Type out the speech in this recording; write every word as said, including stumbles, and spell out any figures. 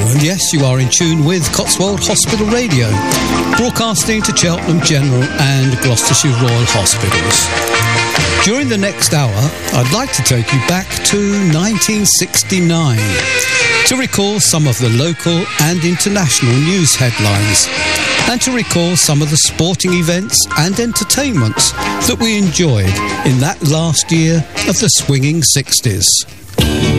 And yes, you are in tune with Cotswold Hospital Radio, broadcasting to Cheltenham General and Gloucestershire Royal Hospitals. During the next hour, I'd like to take you back to nineteen sixty-nine to recall some of the local and international news headlines, and to recall some of the sporting events and entertainments that we enjoyed in that last year of the swinging sixties.